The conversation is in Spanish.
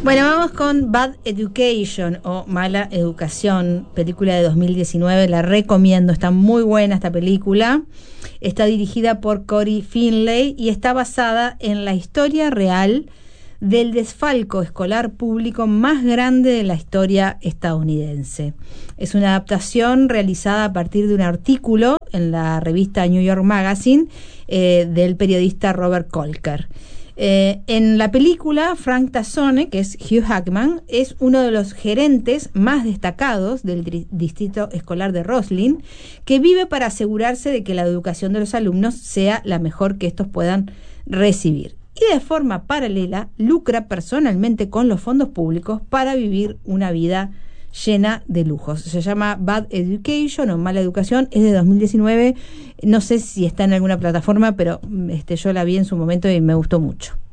Bueno, vamos con Bad Education o Mala Educación, película de 2019, la recomiendo, está muy buena esta película. Está dirigida por Cory Finley y está basada en la historia real del desfalco escolar público más grande de la historia estadounidense. Es una adaptación realizada a partir de un artículo en la revista New York Magazine del periodista Robert Kolker. En la película, Frank Tazzone, que es Hugh Jackman, es uno de los gerentes más destacados del distrito escolar de Roslyn, que vive para asegurarse de que la educación de los alumnos sea la mejor que estos puedan recibir. Y de forma paralela, lucra personalmente con los fondos públicos para vivir una vida llena de lujos. Se llama Bad Education o Mala Educación, es de 2019, no sé si está en alguna plataforma, pero yo la vi en su momento y me gustó mucho.